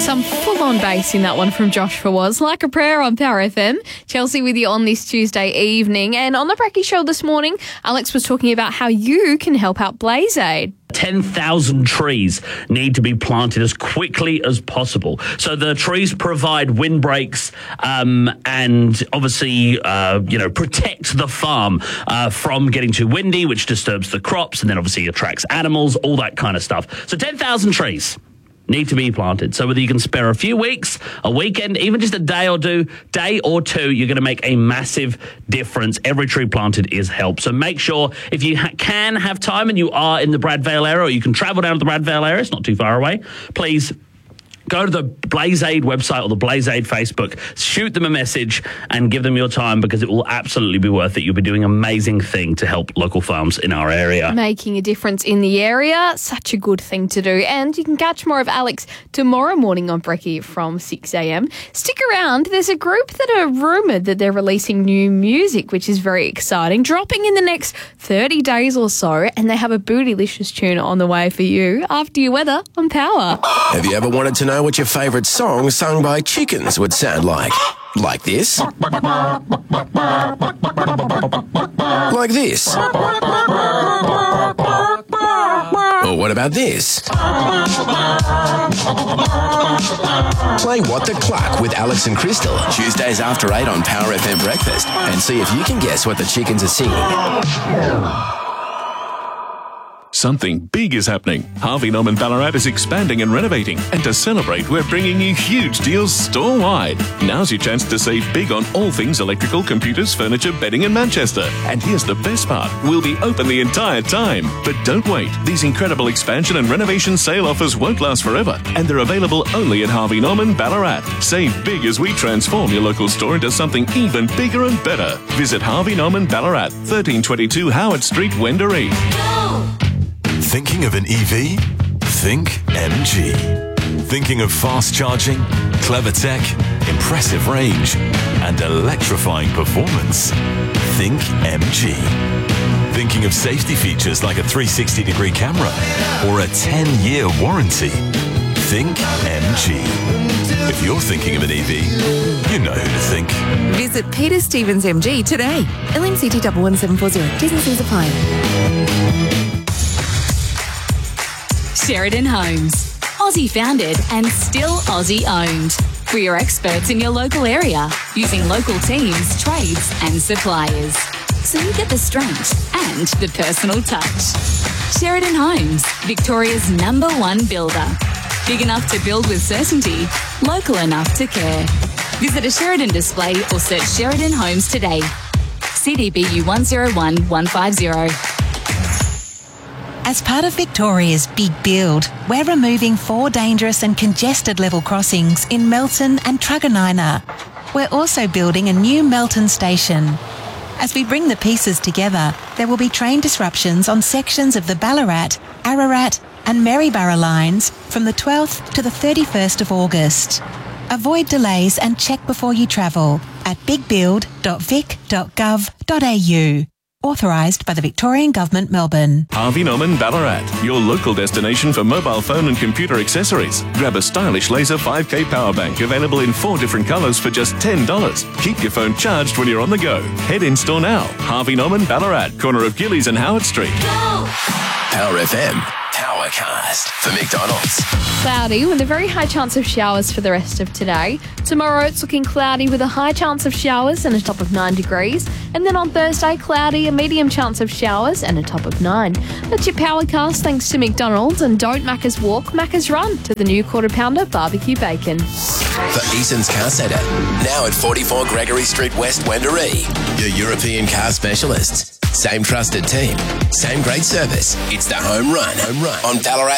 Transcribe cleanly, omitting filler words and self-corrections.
Some full-on bass in that one from Josh Fawaz. Like a Prayer on Power FM. Chelsea with you on this Tuesday evening. And on the Brekkie Show this morning, Alex was talking about how you can help out Blaze Aid. 10,000 trees need to be planted as quickly as possible. So the trees provide windbreaks and obviously, protect the farm from getting too windy, which disturbs the crops and then obviously attracts animals, all that kind of stuff. So 10,000 trees need to be planted. So whether you can spare a few weeks, a weekend, even just a day or two, you're going to make a massive difference. Every tree planted is help. So make sure if you can have time and you are in the Bradvale area, or you can travel down to the Bradvale area, it's not too far away, please go to the Blaze Aid website or the Blaze Aid Facebook, shoot them a message and give them your time, because it will absolutely be worth it. You'll be doing an amazing thing to help local farms in our area. Making a difference in the area, such a good thing to do. And you can catch more of Alex tomorrow morning on Brekkie from 6 a.m. Stick around. There's a group that are rumoured that they're releasing new music, which is very exciting, dropping in the next 30 days or so, and they have a bootylicious tune on the way for you after your weather on Power. Have you ever wanted to know what your favourite song sung by chickens would sound like? Like this? Like this? Or what about this? Play What the Cluck with Alex and Crystal, Tuesdays after 8 on Power FM Breakfast, and see if you can guess what the chickens are singing. Something big is happening. Harvey Norman Ballarat is expanding and renovating. And to celebrate, we're bringing you huge deals store-wide. Now's your chance to save big on all things electrical, computers, furniture, bedding in Manchester. And here's the best part. We'll be open the entire time. But don't wait. These incredible expansion and renovation sale offers won't last forever. And they're available only at Harvey Norman Ballarat. Save big as we transform your local store into something even bigger and better. Visit Harvey Norman Ballarat, 1322 Howard Street, Wendouree. Thinking of an EV? Think MG. Thinking of fast charging, clever tech, impressive range, and electrifying performance? Think MG. Thinking of safety features like a 360-degree camera or a 10-year warranty? Think MG. If you're thinking of an EV, you know who to think. Visit Peter Stevens MG today. LMCT 11740. T's and C's apply. Sheridan Homes. Aussie founded and still Aussie owned. We're your experts in your local area, using local teams, trades and suppliers. So you get the strength and the personal touch. Sheridan Homes, Victoria's #1 builder. Big enough to build with certainty, local enough to care. Visit a Sheridan display or search Sheridan Homes today. CDBU 101150. As part of Victoria's Big Build, we're removing 4 dangerous and congested level crossings in Melton and Truganina. We're also building a new Melton station. As we bring the pieces together, there will be train disruptions on sections of the Ballarat, Ararat and Maryborough lines from the 12th to the 31st of August. Avoid delays and check before you travel at bigbuild.vic.gov.au. Authorised by the Victorian Government, Melbourne. Harvey Norman Ballarat, your local destination for mobile phone and computer accessories. Grab a stylish laser 5K power bank available in 4 different colours for just $10. Keep your phone charged when you're on the go. Head in store now. Harvey Norman Ballarat, corner of Gillies and Howard Street. Power FM, Powercast for McDonald's. Cloudy with a very high chance of showers for the rest of today. Tomorrow it's looking cloudy with a high chance of showers and a top of 9 degrees. And then on Thursday, cloudy, a medium chance of showers and a top of 9. That's your Powercast thanks to McDonald's, and don't Macca's walk, Macca's run to the new Quarter Pounder barbecue bacon. For Eason's Car Centre, now at 44 Gregory Street West, Wendouree. Your European car specialists. Same trusted team, same great service. It's the home run on Ballarat